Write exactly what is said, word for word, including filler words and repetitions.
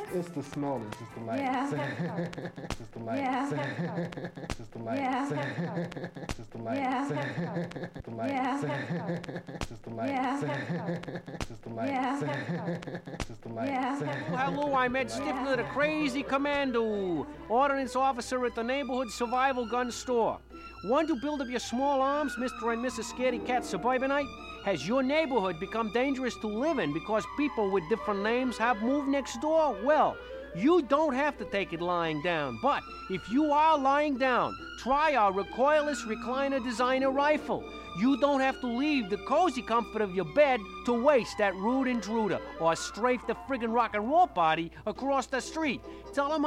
It's the snow, it's just the lights. Yeah. Just the lights. Yeah. Just the lights. Yeah. Just the lights. Yeah. The lights. Yeah. Just the lights. Yeah. Just the lights. Yeah. Just the lights. Yeah. Hello, I'm Ed Stifler, the crazy commando, ordnance officer at the neighborhood survival gun store. Want to build up your small arms, Mister and Missus Scaredy Cat Suburbanite? Has your neighborhood become dangerous to live in because people with different names have moved next door? Well, you don't have to take it lying down, but if you are lying down, try our recoilless recliner designer rifle. You don't have to leave the cozy comfort of your bed to waste that rude intruder or strafe the friggin' rock and roll party across the street. Tell them